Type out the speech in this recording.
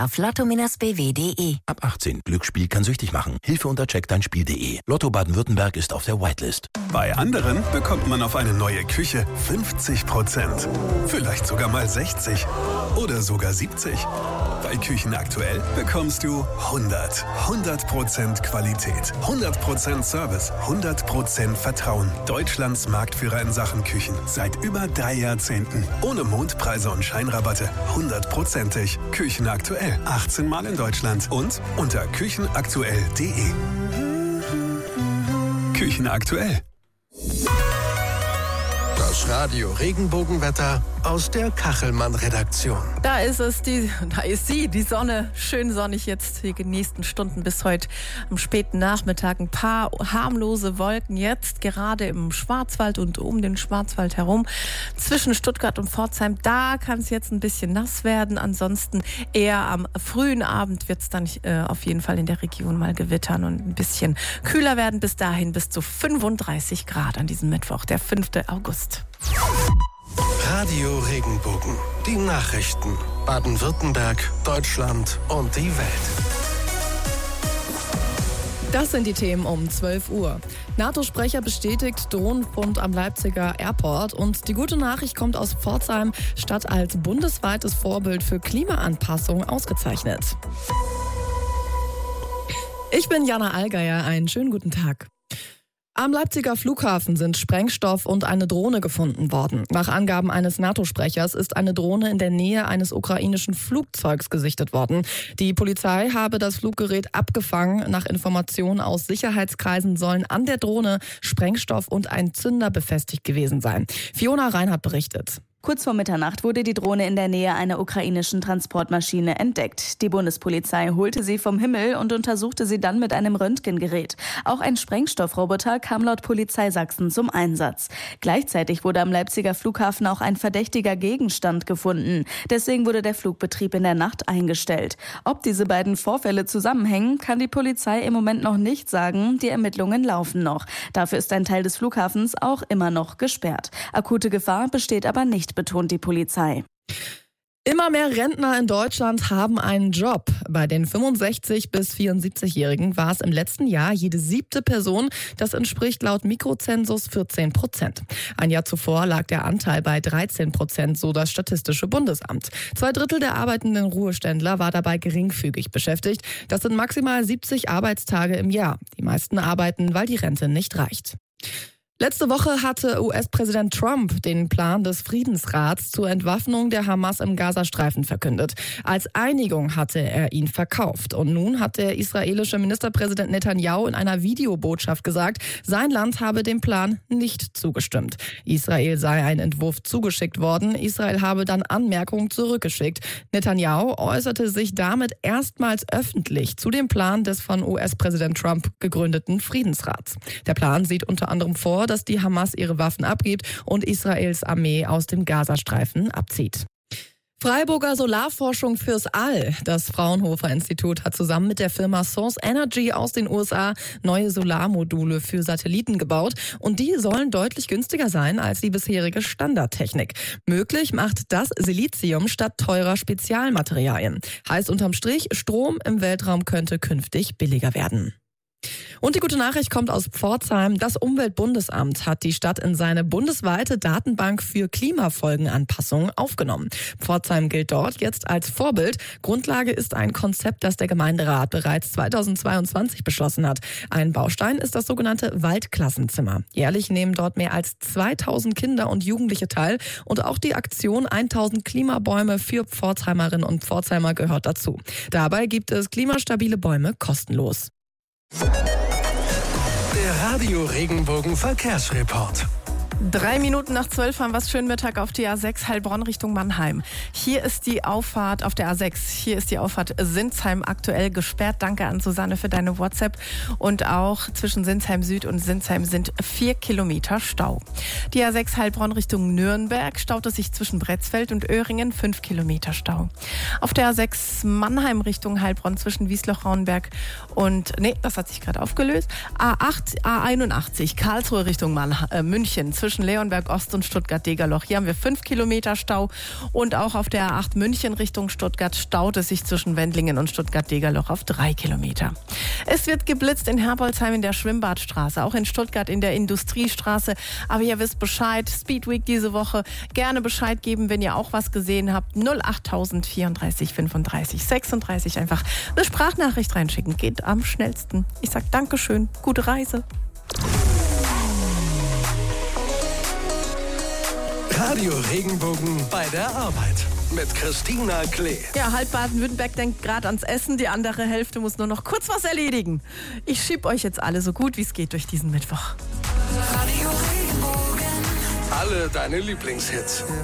auf lotto-bw.de. Ab 18. Glücksspiel kann süchtig machen. Hilfe unter checkdeinspiel.de. Lotto Baden-Württemberg ist auf der Whitelist. Bei anderen bekommt man auf eine neue Küche 50%. Vielleicht sogar mal 60. Oder sogar 70. Bei Küchen aktuell bekommst du 100% Qualität, 100% Service, 100% Vertrauen. Deutschlands Marktführer in Sachen Küchen. Seit über 3 Jahrzehnten. Ohne Mondpreise und Scheinrabatte. 100%ig. Küchen aktuell. 18 Mal in Deutschland. Und unter küchenaktuell.de. Küchen aktuell. Das Radio Regenbogenwetter aus der Kachelmann-Redaktion. Da ist sie, die Sonne. Schön sonnig jetzt die nächsten Stunden bis heute am späten Nachmittag. Ein paar harmlose Wolken jetzt gerade im Schwarzwald und um den Schwarzwald herum. Zwischen Stuttgart und Pforzheim, da kann es jetzt ein bisschen nass werden. Ansonsten eher am frühen Abend wird es dann auf jeden Fall in der Region mal gewittern und ein bisschen kühler werden. Bis dahin bis zu 35 Grad an diesem Mittwoch, der 5. August. Radio Regenbogen. Die Nachrichten. Baden-Württemberg, Deutschland und die Welt. Das sind die Themen um 12 Uhr. NATO-Sprecher bestätigt Drohnenfund am Leipziger Airport. Und die gute Nachricht kommt aus Pforzheim, Stadt als bundesweites Vorbild für Klimaanpassung ausgezeichnet. Ich bin Jana Allgeier, einen schönen guten Tag. Am Leipziger Flughafen sind Sprengstoff und eine Drohne gefunden worden. Nach Angaben eines NATO-Sprechers ist eine Drohne in der Nähe eines ukrainischen Flugzeugs gesichtet worden. Die Polizei habe das Fluggerät abgefangen. Nach Informationen aus Sicherheitskreisen sollen an der Drohne Sprengstoff und ein Zünder befestigt gewesen sein. Fiona Reinhardt berichtet. Kurz vor Mitternacht wurde die Drohne in der Nähe einer ukrainischen Transportmaschine entdeckt. Die Bundespolizei holte sie vom Himmel und untersuchte sie dann mit einem Röntgengerät. Auch ein Sprengstoffroboter kam laut Polizei Sachsen zum Einsatz. Gleichzeitig wurde am Leipziger Flughafen auch ein verdächtiger Gegenstand gefunden. Deswegen wurde der Flugbetrieb in der Nacht eingestellt. Ob diese beiden Vorfälle zusammenhängen, kann die Polizei im Moment noch nicht sagen. Die Ermittlungen laufen noch. Dafür ist ein Teil des Flughafens auch immer noch gesperrt. Akute Gefahr besteht aber nicht, betont die Polizei. Immer mehr Rentner in Deutschland haben einen Job. Bei den 65- bis 74-Jährigen war es im letzten Jahr jede 7. Person. Das entspricht laut Mikrozensus 14%. Ein Jahr zuvor lag der Anteil bei 13%, so das Statistische Bundesamt. 2/3 der arbeitenden Ruheständler war dabei geringfügig beschäftigt. Das sind maximal 70 Arbeitstage im Jahr. Die meisten arbeiten, weil die Rente nicht reicht. Letzte Woche hatte US-Präsident Trump den Plan des Friedensrats zur Entwaffnung der Hamas im Gazastreifen verkündet. Als Einigung hatte er ihn verkauft. Und nun hat der israelische Ministerpräsident Netanyahu in einer Videobotschaft gesagt, sein Land habe dem Plan nicht zugestimmt. Israel sei ein Entwurf zugeschickt worden. Israel habe dann Anmerkungen zurückgeschickt. Netanyahu äußerte sich damit erstmals öffentlich zu dem Plan des von US-Präsident Trump gegründeten Friedensrats. Der Plan sieht unter anderem vor, dass die Hamas ihre Waffen abgibt und Israels Armee aus dem Gazastreifen abzieht. Freiburger Solarforschung fürs All. Das Fraunhofer-Institut hat zusammen mit der Firma Source Energy aus den USA neue Solarmodule für Satelliten gebaut. Und die sollen deutlich günstiger sein als die bisherige Standardtechnik. Möglich macht das Silizium statt teurer Spezialmaterialien. Heißt unterm Strich, Strom im Weltraum könnte künftig billiger werden. Und die gute Nachricht kommt aus Pforzheim. Das Umweltbundesamt hat die Stadt in seine bundesweite Datenbank für Klimafolgenanpassungen aufgenommen. Pforzheim gilt dort jetzt als Vorbild. Grundlage ist ein Konzept, das der Gemeinderat bereits 2022 beschlossen hat. Ein Baustein ist das sogenannte Waldklassenzimmer. Jährlich nehmen dort mehr als 2000 Kinder und Jugendliche teil. Und auch die Aktion 1000 Klimabäume für Pforzheimerinnen und Pforzheimer gehört dazu. Dabei gibt es klimastabile Bäume kostenlos. Der Radio Regenbogen Verkehrsreport. 3 Minuten nach 12 haben wir es. Schönen Mittag auf die A6 Heilbronn Richtung Mannheim. Hier ist die Auffahrt auf der A6. Hier ist die Auffahrt Sinsheim aktuell gesperrt. Danke an Susanne für deine WhatsApp. Und auch zwischen Sinsheim Süd und Sinsheim sind 4 Kilometer Stau. Die A6 Heilbronn Richtung Nürnberg staut es sich zwischen Bretzfeld und Öhringen 5 Kilometer Stau. Auf der A6 Mannheim Richtung Heilbronn zwischen Wiesloch-Rauenberg und, das hat sich gerade aufgelöst. A8, A81 Karlsruhe Richtung München zwischen zwischen Leonberg Ost und Stuttgart-Degerloch. Hier haben wir 5 Kilometer Stau und auch auf der A8 München Richtung Stuttgart staut es sich zwischen Wendlingen und Stuttgart-Degerloch auf 3 Kilometer. Es wird geblitzt in Herbolzheim in der Schwimmbadstraße, auch in Stuttgart in der Industriestraße. Aber ihr wisst Bescheid, Speedweek diese Woche. Gerne Bescheid geben, wenn ihr auch was gesehen habt. 08000 34 35 36. Einfach eine Sprachnachricht reinschicken. Geht am schnellsten. Ich sag Dankeschön, gute Reise. Radio Regenbogen bei der Arbeit mit Christina Klee. Ja, halb Baden-Württemberg denkt gerade ans Essen. Die andere Hälfte muss nur noch kurz was erledigen. Ich schieb euch jetzt alle so gut wie es geht durch diesen Mittwoch. Alle deine Lieblingshits.